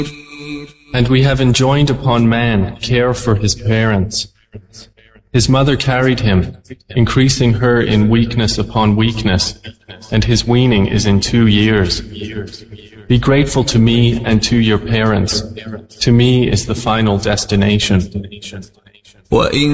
And we have enjoined upon man care for his parents. His mother carried him, increasing her in weakness upon weakness, and his weaning is in 2 years. Be grateful to me and to your parents. To me is the final destination.